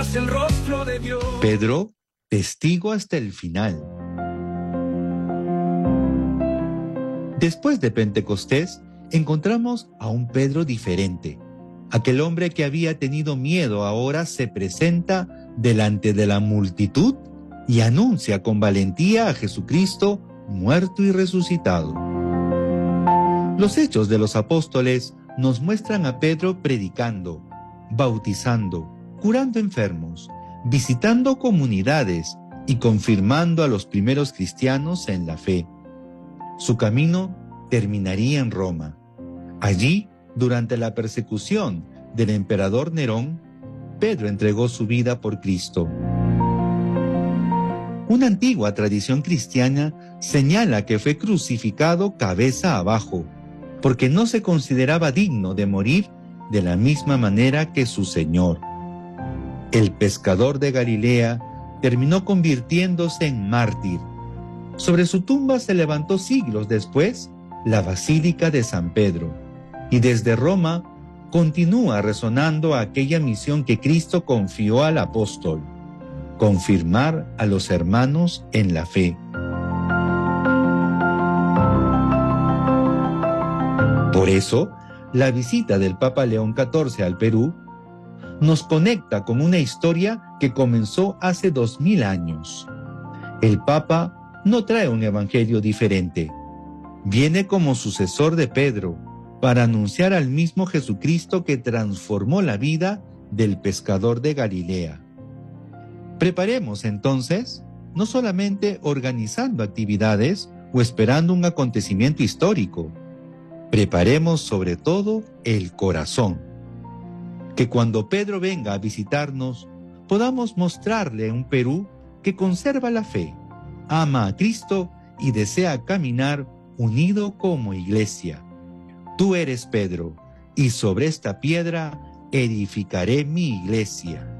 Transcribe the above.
tras el rostro de Dios. Pedro, testigo hasta el final. Después de Pentecostés, encontramos a un Pedro diferente. Aquel hombre que había tenido miedo ahora se presenta delante de la multitud y anuncia con valentía a Jesucristo muerto y resucitado. Los Hechos de los Apóstoles nos muestran a Pedro predicando, bautizando, curando enfermos, visitando comunidades y confirmando a los primeros cristianos en la fe. Su camino terminaría en Roma. Allí, durante la persecución del emperador Nerón, Pedro entregó su vida por Cristo. Una antigua tradición cristiana señala que fue crucificado cabeza abajo, porque no se consideraba digno de morir de la misma manera que su Señor. El pescador de Galilea terminó convirtiéndose en mártir. Sobre su tumba se levantó siglos después la Basílica de San Pedro, y desde Roma continúa resonando aquella misión que Cristo confió al apóstol: confirmar a los hermanos en la fe. Por eso, la visita del Papa León XIV al Perú nos conecta con una historia que comenzó hace 2000 años. El Papa no trae un evangelio diferente. Viene como sucesor de Pedro para anunciar al mismo Jesucristo que transformó la vida del pescador de Galilea. Preparemos entonces, no solamente organizando actividades o esperando un acontecimiento histórico, preparemos sobre todo el corazón. Que cuando Pedro venga a visitarnos, podamos mostrarle un Perú que conserva la fe, ama a Cristo y desea caminar unido como iglesia. Tú eres Pedro, y sobre esta piedra edificaré mi iglesia.